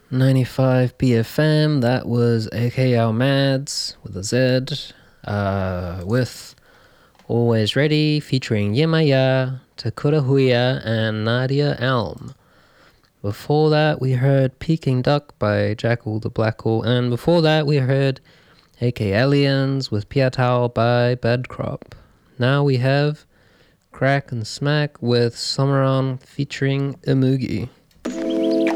95 BFM, that was AKL Mads with a Z, with Always Ready featuring Yemaya, Takura Huya, and Nadia Elm. Before that, we heard Peking Duck by Jackal the Blackal, and before that, we heard AK Aliens with Piatao by Badcrop. Now we have Crack and Smack with Summeron featuring Imugi.